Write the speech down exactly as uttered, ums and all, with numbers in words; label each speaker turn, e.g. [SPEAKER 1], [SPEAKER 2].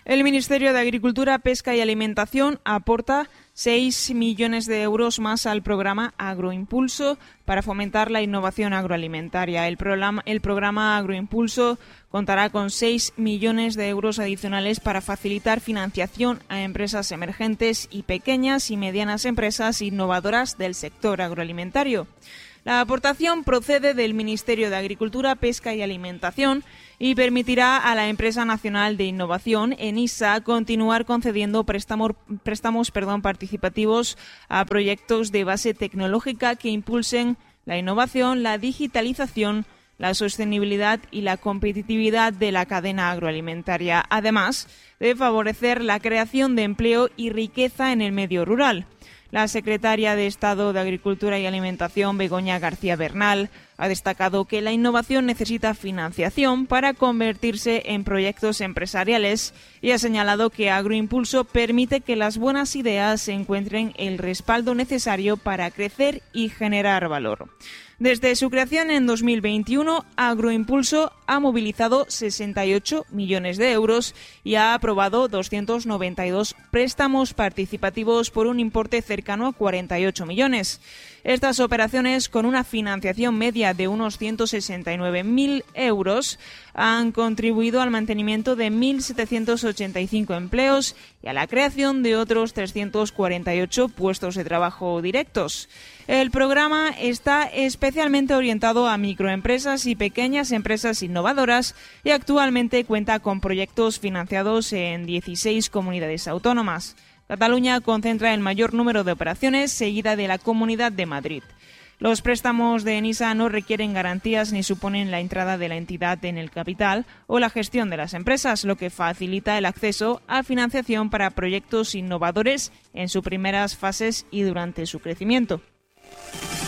[SPEAKER 1] El Ministerio de Agricultura, Pesca y Alimentación aporta seis millones de euros más al programa Agroimpulso para fomentar la innovación agroalimentaria. El programa, el programa Agroimpulso contará con seis millones de euros adicionales para facilitar financiación a empresas emergentes y pequeñas y medianas empresas innovadoras del sector agroalimentario. La aportación procede del Ministerio de Agricultura, Pesca y Alimentación y permitirá a la Empresa Nacional de Innovación, ENISA, continuar concediendo préstamos, préstamos perdón, participativos a proyectos de base tecnológica que impulsen la innovación, la digitalización, la sostenibilidad y la competitividad de la cadena agroalimentaria, además de favorecer la creación de empleo y riqueza en el medio rural. La secretaria de Estado de Agricultura y Alimentación, Begoña García Bernal, ha destacado que la innovación necesita financiación para convertirse en proyectos empresariales y ha señalado que Agroimpulso permite que las buenas ideas encuentren el respaldo necesario para crecer y generar valor. Desde su creación en dos mil veintiuno, Agroimpulso ha movilizado sesenta y ocho millones de euros y ha aprobado doscientos noventa y dos préstamos participativos por un importe cercano a cuarenta y ocho millones. Estas operaciones, con una financiación media de unos ciento sesenta y nueve mil euros, han contribuido al mantenimiento de mil setecientos ochenta y cinco empleos y a la creación de otros trescientos cuarenta y ocho puestos de trabajo directos. El programa está especialmente orientado a microempresas y pequeñas empresas innovadoras y actualmente cuenta con proyectos financiados en dieciséis comunidades autónomas. Cataluña concentra el mayor número de operaciones, seguida de la Comunidad de Madrid. Los préstamos de ENISA no requieren garantías ni suponen la entrada de la entidad en el capital o la gestión de las empresas, lo que facilita el acceso a financiación para proyectos innovadores en sus primeras fases y durante su crecimiento.